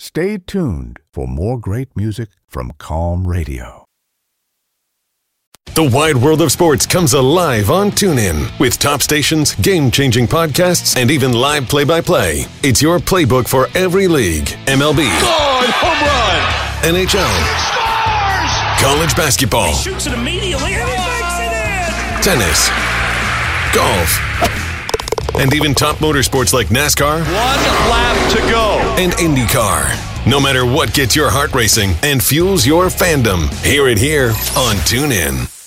Stay tuned for more great music from Calm Radio. The wide world of sports comes alive on TuneIn with top stations, game-changing podcasts, and even live play-by-play. It's your playbook for every league. MLB. Home run! NHL. Scores! College basketball. He shoots it immediately and he makes it in! Tennis. Golf. And even top motorsports like NASCAR. 1 lap to go. And IndyCar. No matter what gets your heart racing and fuels your fandom, hear it here on TuneIn.